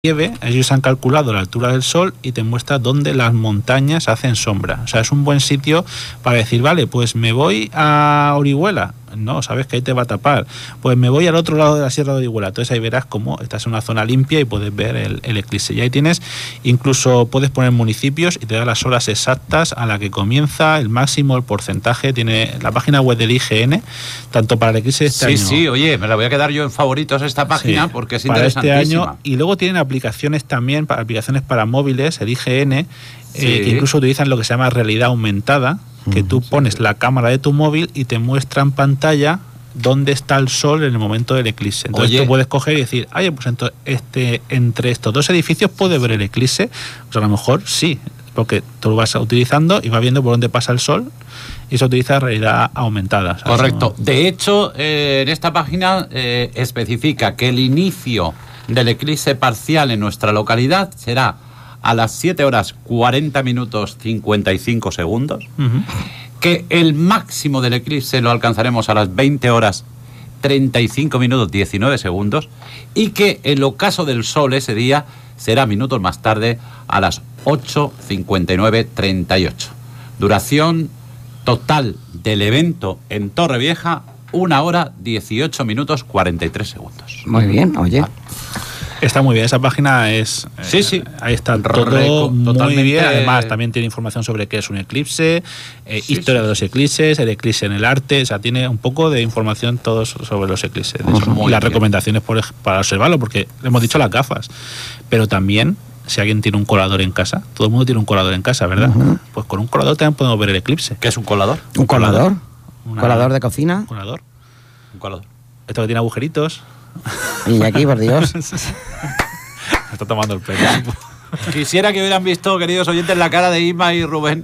relieve, ellos han calculado la altura del Sol y te muestra dónde las montañas hacen sombra. O sea, es un buen sitio para decir, vale, pues me voy a Orihuela. No, sabes que ahí te va a tapar. Pues me voy al otro lado de la Sierra de Orihuela. Entonces ahí verás cómo estás en una zona limpia y puedes ver el eclipse. Y ahí tienes, incluso puedes poner municipios y te da las horas exactas a la que comienza, el máximo, el porcentaje. Tiene la página web del IGN, tanto para el eclipse de este año. Sí, oye, me la voy a quedar yo en favoritos esta página, sí, porque es para interesantísima. Este año, y luego tienen aplicaciones también, aplicaciones para móviles, el IGN, que incluso utilizan lo que se llama realidad aumentada, que tú pones la cámara de tu móvil y te muestra en pantalla dónde está el Sol en el momento del eclipse. Entonces tú puedes coger y decir, oye, pues entre estos dos edificios puede ver el eclipse. Pues a lo mejor sí, porque tú lo vas utilizando y vas viendo por dónde pasa el Sol, y se utiliza realidad aumentada. ¿Sabes? Correcto. De hecho, en esta página especifica que el inicio del eclipse parcial en nuestra localidad será a las 7 horas 40 minutos 55 segundos, que el máximo del eclipse lo alcanzaremos a las 20 horas 35 minutos 19 segundos, y que el ocaso del Sol ese día será minutos más tarde a las 8:59:38. Duración total del evento en Torrevieja, 1 hora 18 minutos 43 segundos. Muy bien, oye. Está muy bien, esa página es... Sí. Ahí está todo muy bien. Además, también tiene información sobre qué es un eclipse, historia de los eclipses, el eclipse en el arte. O sea, tiene un poco de información todo sobre los eclipses. De hecho, y las recomendaciones para observarlo, porque le hemos dicho las gafas. Pero también, si alguien tiene un colador en casa, todo el mundo tiene un colador en casa, ¿verdad? Pues con un colador también podemos ver el eclipse. ¿Qué es un colador? ¿Un colador? ¿Un colador de cocina? Un colador. Esto que tiene agujeritos. Y aquí, por Dios. Me está tomando el pelo. Quisiera que hubieran visto, queridos oyentes, la cara de Isma y Rubén.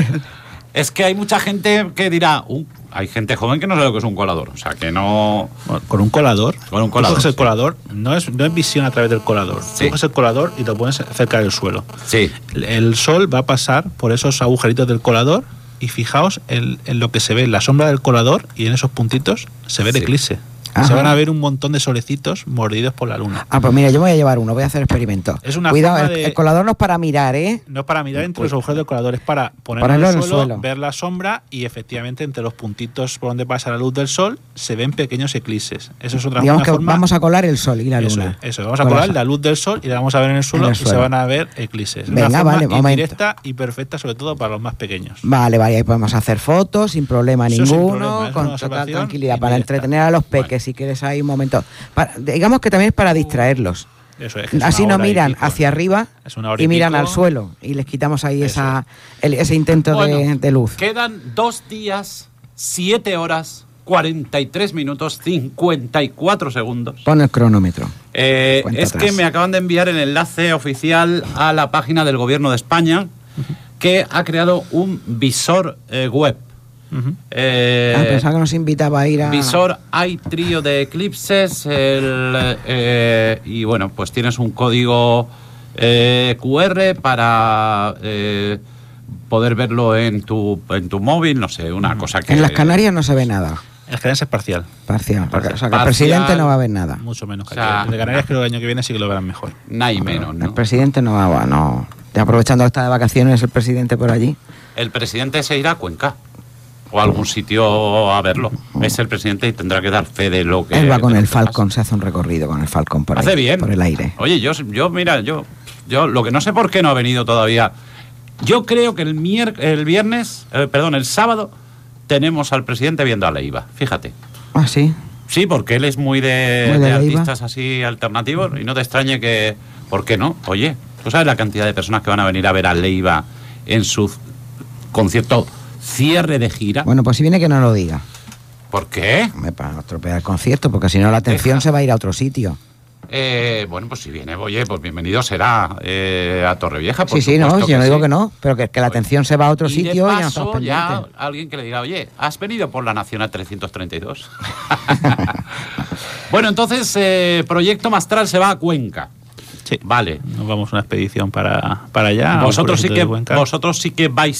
Es que hay mucha gente que dirá, hay gente joven que no sabe lo que es un colador. O sea, que no... Bueno, con un colador. Sí. El colador no es visión a través del colador. Sí. Tú coges el colador y lo pones cerca del suelo. Sí. El Sol va a pasar por esos agujeritos del colador y fijaos en lo que se ve, en la sombra del colador, y en esos puntitos se ve el eclipse. Se van a ver un montón de solecitos mordidos por la luna. Pues mira, yo me voy a llevar uno, voy a hacer experimento. Es una Cuidado, el colador no es para mirar, ¿eh? No es para mirar entre los agujeros del colador, es para ponerlo en el suelo, ver la sombra, y efectivamente entre los puntitos por donde pasa la luz del Sol se ven pequeños eclipses. Eso es otra forma. Vamos a colar el Sol y la luna. Eso, vamos a colar la luz del Sol y la vamos a ver en el suelo, y se van a ver eclipses. Venga, vale, indirecta y perfecta, sobre todo para los más pequeños. Vale, ahí podemos hacer fotos sin problema ninguno, con total tranquilidad, para entretener a los peques, si quieres ahí un momento. Digamos que también es para distraerlos. Eso es, así no miran hacia arriba y miran al suelo, y les quitamos ahí ese intento de luz. Quedan 2 días, 7 horas, 43 minutos, 54 segundos. Pon el cronómetro. Es atrás. Que me acaban de enviar el enlace oficial a la página del Gobierno de España, que ha creado un visor web. Pensaba que nos invitaba a ir a... Visor, hay trío de eclipses, y bueno, pues tienes un código QR para poder verlo en tu móvil, no sé, una cosa que... En las Canarias no se ve nada. En las Canarias es parcial. O sea, que el presidente no va a ver nada. Mucho menos que aquí. De Canarias creo que el año que viene sí que lo verán mejor. Nada y menos, ¿no? El presidente no va, no. Aprovechando que está de vacaciones el presidente por allí. El presidente se irá a Cuenca o a algún sitio a verlo. Es el presidente y tendrá que dar fe de lo que... Él va con el Falcon, se hace un recorrido con el Falcon por ahí. Hace bien. Por el aire. Oye, yo lo que no sé por qué no ha venido todavía. Yo creo que el sábado tenemos al presidente viendo a Leiva, fíjate. ¿Ah, sí? Sí, porque él es muy de artistas así alternativos, y no te extrañe que... ¿Por qué no? Oye, ¿tú sabes la cantidad de personas que van a venir a ver a Leiva en su concierto cierre de gira? Bueno, pues si viene que no lo diga. ¿Por qué? Para estropear el concierto, porque si no la atención se va a ir a otro sitio. Bueno, pues si viene, oye, pues bienvenido será a Torrevieja. Por sí, no, yo no digo que no, pero que la atención se va a otro sitio, y de paso, y no estamos pendientes. Ya alguien que le diga, oye, ¿has venido por la Nacional 332? Bueno, entonces, Proyecto Mastral se va a Cuenca. Sí. Vale. Nos vamos a una expedición para allá. Vosotros sí que vais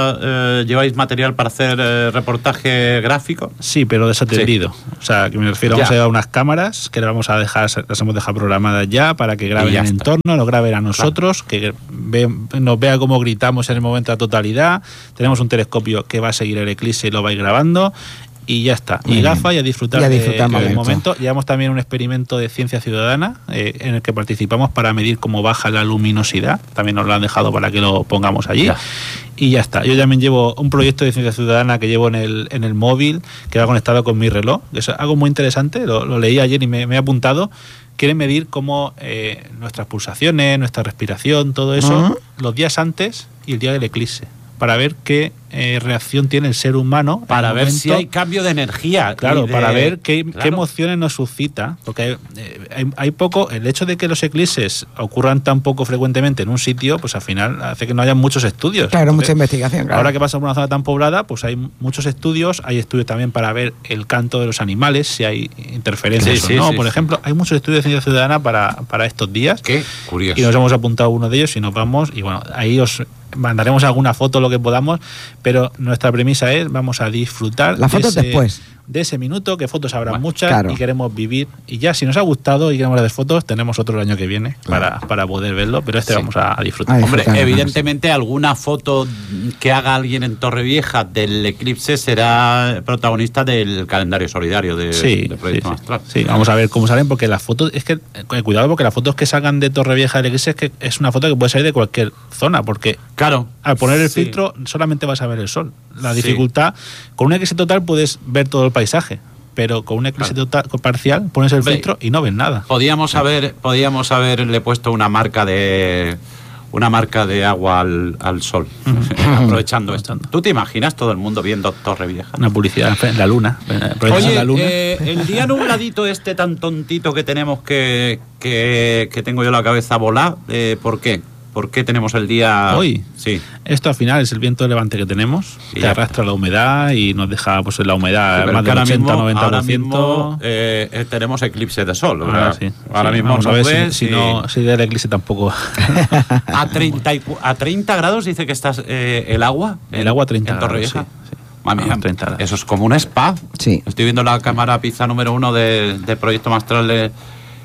a lleváis material para hacer reportaje gráfico. Sí, pero desatendido. Sí. O sea, que me refiero, vamos a llevar unas cámaras que las hemos dejado programadas ya para que graben el entorno, lo graben a nosotros, que nos vea cómo gritamos en el momento de la totalidad. Tenemos un telescopio que va a seguir el eclipse y lo va a ir grabando. Y ya está. Y gafas y a disfrutar del momento. Llevamos también un experimento de ciencia ciudadana en el que participamos para medir cómo baja la luminosidad. También nos lo han dejado para que lo pongamos allí. Ya. Y ya está. Yo también llevo un proyecto de ciencia ciudadana que llevo en el móvil, que va conectado con mi reloj. Es algo muy interesante. Lo leí ayer y me he apuntado. Quieren medir cómo nuestras pulsaciones, nuestra respiración, todo eso, los días antes y el día del eclipse, para ver qué reacción tiene el ser humano. Para ver si hay cambio de energía. Claro, para ver qué emociones nos suscita. Porque hay poco. El hecho de que los eclipses ocurran tan poco frecuentemente en un sitio, pues al final hace que no haya muchos estudios. Claro, entonces, mucha investigación. Claro. Ahora que pasa por una zona tan poblada, pues hay muchos estudios. Hay estudios también para ver el canto de los animales, si hay interferencias o no. Por ejemplo, hay muchos estudios de ciencia ciudadana para estos días. Qué curioso. Y nos hemos apuntado a uno de ellos y nos vamos. Y bueno, ahí os mandaremos alguna foto, lo que podamos, pero nuestra premisa es, vamos a disfrutar las fotos después de ese minuto, que fotos habrá muchas, y queremos vivir, y ya si nos ha gustado y queremos hacer fotos, tenemos otro el año que viene para poder verlo, pero vamos a disfrutar. Hombre, evidentemente alguna foto que haga alguien en Torrevieja del eclipse será protagonista del calendario solidario del Proyecto Mastral. Sí, vamos a ver cómo salen, porque las fotos, es que cuidado, porque las fotos que salgan de Torrevieja del eclipse es una foto que puede salir de cualquier zona, porque al poner el filtro solamente vas a ver el sol. La dificultad, con un eclipse total puedes ver todo el paisaje, pero con un eclipse total parcial pones el filtro y no ves nada. Podíamos haberle puesto una marca de agua al sol, aprovechando esto. ¿Tú te imaginas todo el mundo viendo Torrevieja? Una publicidad en la luna. Oye, la luna. El día nubladito este tan tontito que tenemos que tengo yo la cabeza volada, ¿por qué? ¿Por qué tenemos el día hoy? Sí. Esto al final es el viento de levante que tenemos, que arrastra la humedad y nos deja pues la humedad más del 80-90%. Ahora mismo tenemos eclipse de sol. Ahora mismo no ves si del eclipse tampoco. A 30 grados dice que estás el agua. El agua a 30 grados. Sí. Eso es como un spa. Sí. Estoy viendo la cámara pizza número 1 del Proyecto Mastral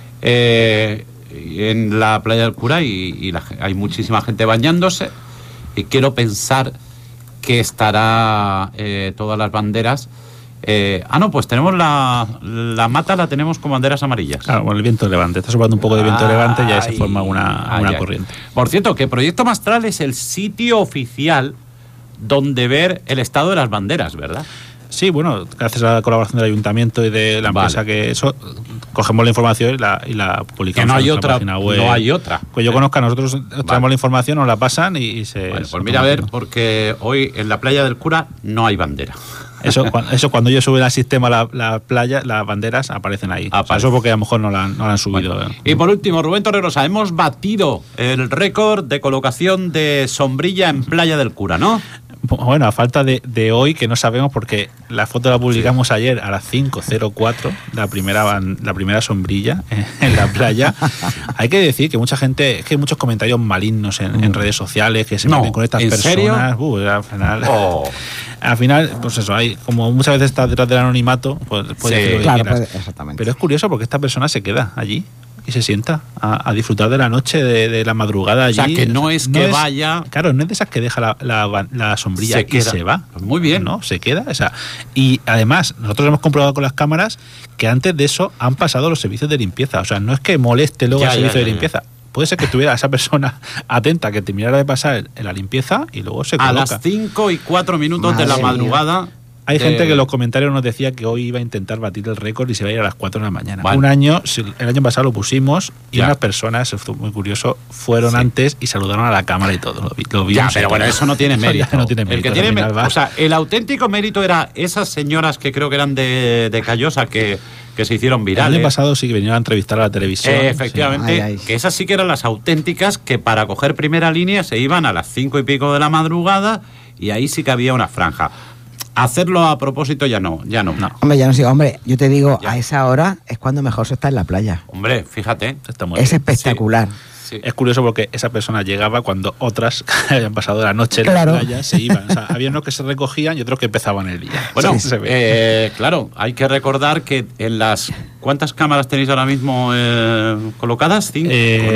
en la playa del Cura y hay muchísima gente bañándose, y quiero pensar que estará todas las banderas. Pues tenemos la mata, la tenemos con banderas amarillas. Claro, bueno, el viento de levante, está soplando un poco de viento de levante y ya se forma una corriente. Por cierto, que Proyecto Mastral es el sitio oficial donde ver el estado de las banderas, ¿verdad? Sí, bueno, gracias a la colaboración del ayuntamiento y de la empresa que cogemos la información y la publicamos en nuestra página web. No hay otra. Pues yo conozco, nosotros traemos la información, nos la pasan y se... Bueno, pues mira, a ver, porque hoy en la playa del Cura no hay bandera. Eso cuando ellos suben al sistema la playa, las banderas aparecen ahí. O sea, eso porque a lo mejor no la han subido. Bueno. Y por último, Rubén Torregrosa, hemos batido el récord de colocación de sombrilla en Playa del Cura, ¿no? Bueno, a falta de hoy, que no sabemos, porque la foto la publicamos ayer a las 5:04, la primera sombrilla en la playa. Hay que decir que mucha gente, es que hay muchos comentarios malignos en redes sociales que se meten con estas personas. Al final, pues eso, hay como muchas veces está detrás del anonimato, pues puede decir lo que quieras. Exactamente. Pero es curioso porque esta persona se queda allí y se sienta a disfrutar de la noche, de la madrugada allí. O sea, que no es que vaya... Claro, no es de esas que deja la sombrilla y se va. Pues muy bien. No, se queda. O sea, y además, nosotros hemos comprobado con las cámaras que antes de eso han pasado los servicios de limpieza. O sea, no es que moleste luego el servicio de limpieza. Puede ser que estuviera esa persona atenta, que terminara de pasar en la limpieza y luego se coloca. A las 5:04 de la madrugada... Hay gente que en los comentarios nos decía que hoy iba a intentar batir el récord y se iba a ir a las 4 de la mañana. Vale. El año pasado lo pusimos y unas personas, esto es muy curioso, fueron antes y saludaron a la cámara y todo. Lo vimos. Pero bueno, eso no tiene mérito. No tiene mérito. El que tiene o sea, el auténtico mérito era esas señoras que creo que eran de Callosa que se hicieron virales. El año pasado sí que vinieron a entrevistar a la televisión. Efectivamente, que esas sí que eran las auténticas, que para coger primera línea se iban a las 5 y pico de la madrugada y ahí sí que había una franja. hacerlo a propósito ya no. Hombre, ya no sé, hombre, yo te digo, Ya. a esa hora es cuando mejor se está en la playa. Hombre, fíjate. Está muy Es bien. espectacular. Sí. Es curioso porque esa persona llegaba cuando otras que habían pasado la noche en Claro. la playa se iban. O sea, había unos que se recogían y otros que empezaban el día. Bueno, Sí, se ve. claro, hay que recordar que en las... ¿Cuántas cámaras tenéis ahora mismo colocadas? ¿5?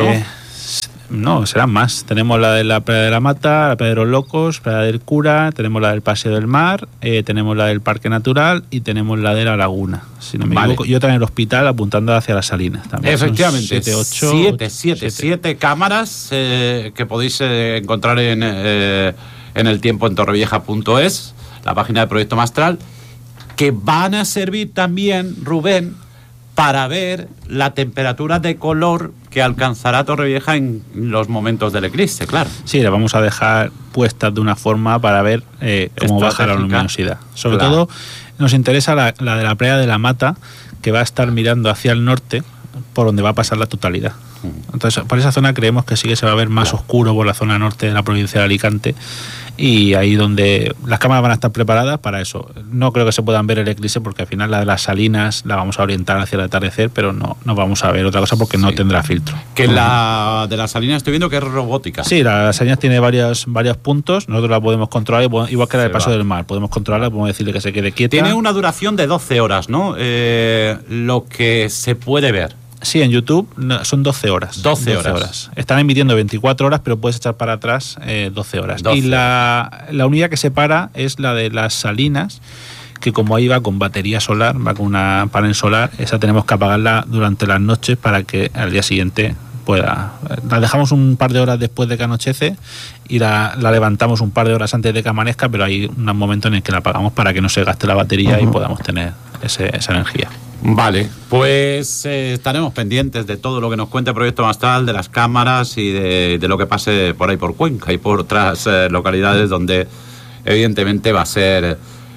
No, serán más. Tenemos la de la Playa de la Mata, la Playa de los Locos, Playa del Cura, tenemos la del Paseo del Mar, tenemos la del Parque Natural y tenemos la de la Laguna, si no me Vale. equivoco. Yo también el hospital apuntando hacia las Salinas también. Efectivamente, Son 7 cámaras que podéis encontrar en el tiempo en torrevieja.es, la página del Proyecto Mastral, que van a servir también, Rubén, para ver la temperatura de color que alcanzará Torrevieja en los momentos del eclipse, claro. Sí, las vamos a dejar puestas de una forma para ver cómo baja la Estratégica. luminosidad. Sobre Claro. todo nos interesa la de la Playa de la Mata, que va a estar mirando hacia el norte, por donde va a pasar la totalidad. Entonces, por esa zona creemos que sí que se va a ver más Claro. oscuro por la zona norte de la provincia de Alicante, y ahí donde las cámaras van a estar preparadas para eso. No creo que se puedan ver el eclipse porque al final la de las Salinas la vamos a orientar hacia el atardecer, pero no vamos a ver otra cosa porque no Sí. tendrá filtro. Que la de la Salinas estoy viendo que es robótica. Sí, la Salinas tiene varios puntos, nosotros la podemos controlar, igual que la del Se Paso va. del Mar, podemos controlarla, podemos decirle que se quede quieta. Tiene una duración de 12 horas, ¿no? Lo que se puede ver. Sí, en YouTube son 12 horas. 12 horas. Están emitiendo 24 horas, pero puedes echar para atrás 12 horas. 12. Y la unidad que se para es la de las Salinas, que como ahí va con batería solar, va con una panel solar, esa tenemos que apagarla durante las noches para que al día siguiente pueda... La dejamos un par de horas después de que anochece y la levantamos un par de horas antes de que amanezca, pero hay un momento en el que la apagamos para que no se gaste la batería y podamos tener esa energía. Vale, pues estaremos pendientes de todo lo que nos cuente Proyecto Mastral, de las cámaras y de lo que pase por ahí por Cuenca y por otras localidades donde evidentemente va a ser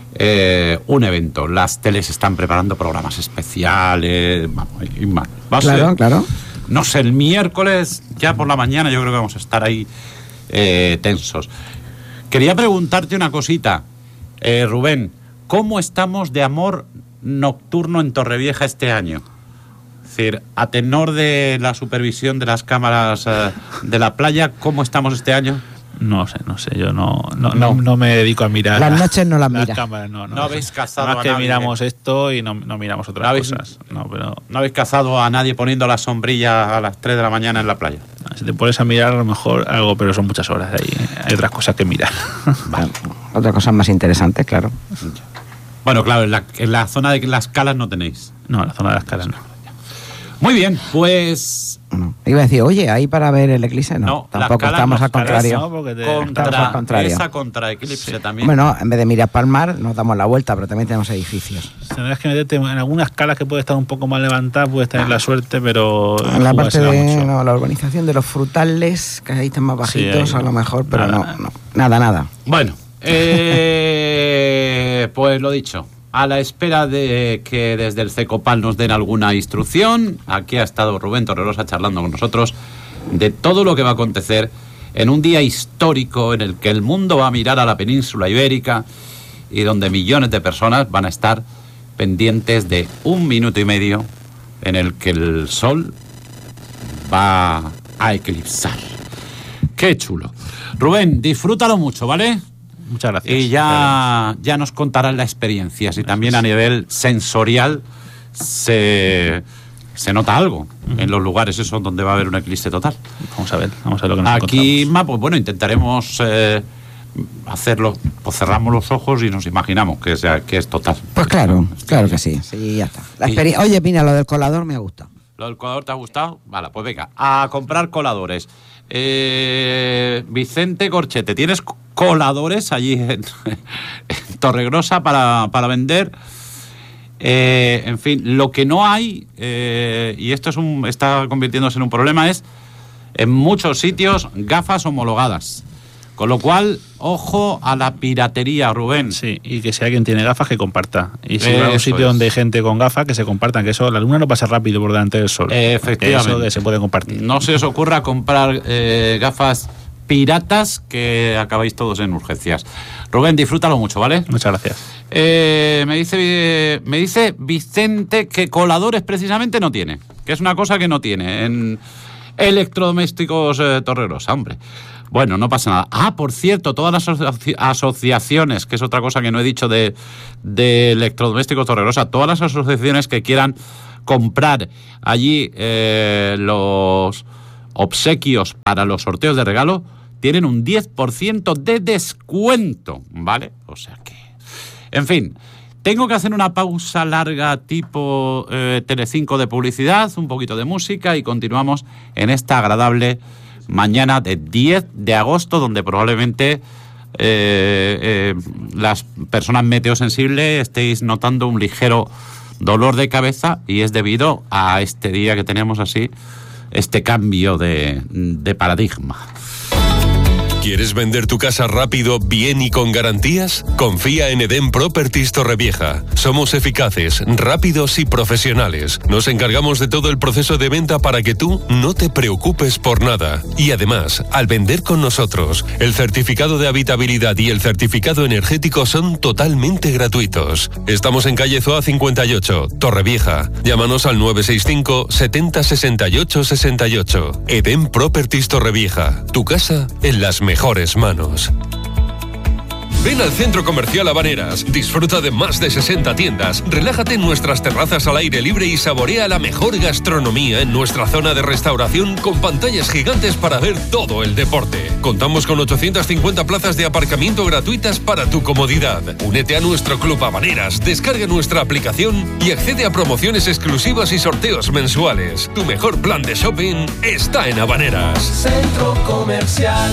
un evento. Las teles están preparando programas especiales, vamos, y más. Va a Claro, ser, claro. no sé, el miércoles ya por la mañana yo creo que vamos a estar ahí tensos. Quería preguntarte una cosita, Rubén, ¿cómo estamos de amor nocturno en Torrevieja este año? Es decir, a tenor de la supervisión de las cámaras de la playa, ¿cómo estamos este año? No sé, yo no me dedico a mirar Las noches no las mira. cámaras, no. No habéis cazado Más a que nadie. miramos esto y no miramos otras No habéis- cosas. No, pero ¿No habéis cazado a nadie poniendo la sombrilla a las 3 de la mañana en la playa? si te pones a mirar a lo mejor algo, pero son muchas horas ahí. Hay otras cosas que mirar. Otras cosas más interesantes, claro. Bueno, claro, en la zona de las calas no tenéis. No, en la zona de las caras no. Muy bien, pues No. Iba a decir, oye, ahí para ver el eclipse, no. No, Tampoco las calas estamos no, al contrario. no, porque Estamos al contra contrario. esa contra eclipse también. Bueno, en vez de mirar para el mar, nos damos la vuelta, pero también tenemos edificios. Tendrás que meterte en algunas calas que puede estar un poco más levantada, puedes tener la suerte, pero En la parte jugársela de mucho. no, la urbanización de los frutales, que ahí están más bajitos, ahí. a lo mejor, pero Nada. nada. Bueno, pues lo dicho, a la espera de que desde el CECOPAL nos den alguna instrucción, aquí ha estado Rubén Torregrosa charlando con nosotros de todo lo que va a acontecer en un día histórico en el que el mundo va a mirar a la península ibérica y donde millones de personas van a estar pendientes de 1 minuto y medio en el que el sol va a eclipsar. Qué chulo. Rubén, disfrútalo mucho, ¿vale? Muchas gracias. Y ya nos contarán la experiencia, si también a nivel sensorial se nota algo en los lugares esos donde va a haber un eclipse total. Vamos a ver lo que nos Aquí, encontramos. pues bueno, intentaremos hacerlo, pues cerramos los ojos y nos imaginamos que es total. Pues claro que sí. Sí, ya está. Y- Oye, mira, lo del colador me ha gustado. ¿Lo del colador te ha gustado? Vale, pues venga, a comprar coladores. Vicente Corchete, ¿tienes coladores allí en Torregrosa para vender? En fin, lo que no hay, y esto está convirtiéndose en un problema, es en muchos sitios gafas homologadas. Con lo cual, ojo a la piratería, Rubén. Sí, y que si alguien tiene gafas, que comparta. Y si va a un Eso sitio es. donde hay gente con gafas, que se compartan, que eso, la luna no pasa rápido por delante del sol. Efectivamente. Que eso que se puede compartir. No se os ocurra comprar gafas piratas que acabáis todos en urgencias. Rubén, disfrútalo mucho, ¿vale? Muchas gracias. Me dice Vicente que coladores precisamente no tiene, que es una cosa que no tiene en electrodomésticos Torregrosa, hombre. Bueno, no pasa nada. Por cierto, todas las asociaciones, que es otra cosa que no he dicho de electrodomésticos Torregrosa, todas las asociaciones que quieran comprar allí los obsequios para los sorteos de regalo, tienen un 10% de descuento, ¿vale? O sea que... En fin, tengo que hacer una pausa larga tipo Telecinco de publicidad, un poquito de música y continuamos en esta agradable mañana de 10 de agosto, donde probablemente las personas meteosensibles estéis notando un ligero dolor de cabeza, y es debido a este día que tenemos así, este cambio de paradigma. ¿Quieres vender tu casa rápido, bien y con garantías? Confía en Edén Properties Torrevieja. Somos eficaces, rápidos y profesionales. Nos encargamos de todo el proceso de venta para que tú no te preocupes por nada. Y además, al vender con nosotros, el certificado de habitabilidad y el certificado energético son totalmente gratuitos. Estamos en calle Zoa 58, Torrevieja. Llámanos al 965 70 68 68. Edén Properties Torrevieja. Tu casa en las mejores manos. Ven al Centro Comercial Habaneras, disfruta de más de 60 tiendas, relájate en nuestras terrazas al aire libre y saborea la mejor gastronomía en nuestra zona de restauración con pantallas gigantes para ver todo el deporte. Contamos con 850 plazas de aparcamiento gratuitas para tu comodidad. Únete a nuestro Club Habaneras, descarga nuestra aplicación y accede a promociones exclusivas y sorteos mensuales. Tu mejor plan de shopping está en Habaneras. Centro Comercial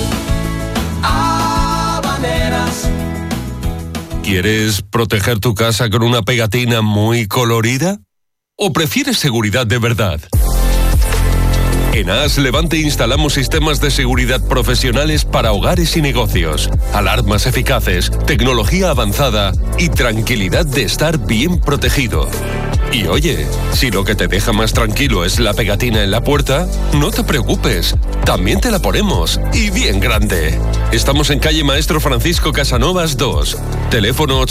Habaneras. ¿Quieres proteger tu casa con una pegatina muy colorida? ¿O prefieres seguridad de verdad? En AS Levante instalamos sistemas de seguridad profesionales para hogares y negocios, alarmas eficaces, tecnología avanzada y tranquilidad de estar bien protegido. Y oye, si lo que te deja más tranquilo es la pegatina en la puerta, no te preocupes, también te la ponemos, y bien grande. Estamos en calle Maestro Francisco Casanovas 2, teléfono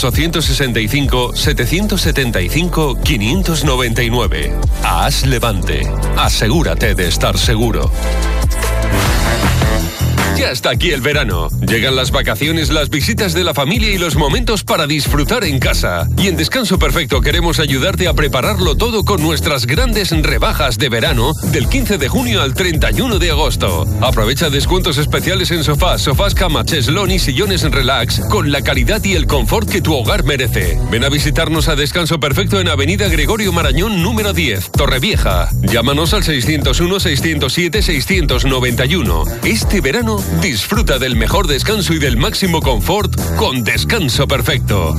865-775-599. AS Levante, asegúrate de estar seguro. Ya está aquí el verano. Llegan las vacaciones, las visitas de la familia y los momentos para disfrutar en casa. Y en Descanso Perfecto queremos ayudarte a prepararlo todo con nuestras grandes rebajas de verano del 15 de junio al 31 de agosto. Aprovecha descuentos especiales en sofás, cama, cheslón y sillones en relax con la calidad y el confort que tu hogar merece. Ven a visitarnos a Descanso Perfecto en Avenida Gregorio Marañón número 10, Torrevieja. Llámanos al 601-607-691. Este verano disfruta del mejor descanso y del máximo confort con Descanso Perfecto.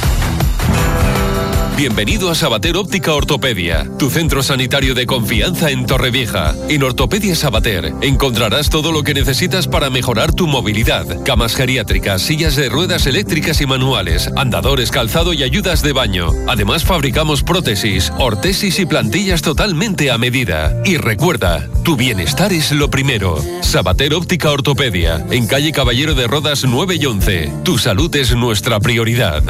Bienvenido a Sabater Óptica Ortopedia, tu centro sanitario de confianza en Torrevieja. En Ortopedia Sabater encontrarás todo lo que necesitas para mejorar tu movilidad. Camas geriátricas, sillas de ruedas eléctricas y manuales, andadores, calzado y ayudas de baño. Además fabricamos prótesis, ortesis y plantillas totalmente a medida. Y recuerda, tu bienestar es lo primero. Sabater Óptica Ortopedia, en calle Caballero de Rodas 9 y 11. Tu salud es nuestra prioridad.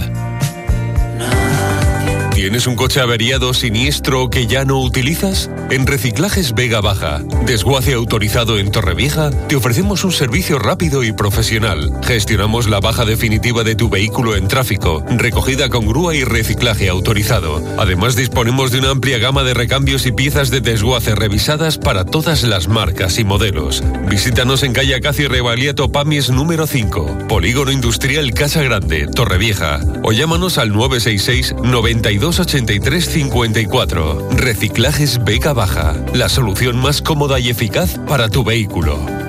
¿Tienes un coche averiado, siniestro que ya no utilizas? En Reciclajes Vega Baja, desguace autorizado en Torrevieja, te ofrecemos un servicio rápido y profesional. Gestionamos la baja definitiva de tu vehículo en tráfico, recogida con grúa y reciclaje autorizado. Además, disponemos de una amplia gama de recambios y piezas de desguace revisadas para todas las marcas y modelos. Visítanos en calle Acacio Revaliato Pamies número 5, Polígono Industrial Casa Grande, Torrevieja, o llámanos al 966 9283 54. Reciclajes Vega Baja, la solución más cómoda y eficaz para tu vehículo.